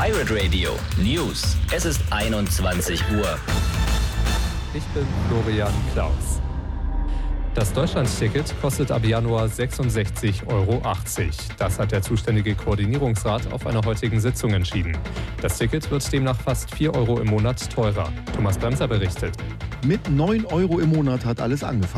Pirate Radio News. Es ist 21 Uhr. Ich bin Florian Klaus. Das Deutschlandticket kostet ab Januar 66,80 €. Das hat der zuständige Koordinierungsrat auf einer heutigen Sitzung entschieden. Das Ticket wird demnach fast 4 € im Monat teurer. Thomas Bremser berichtet. Mit 9 € im Monat hat alles angefangen.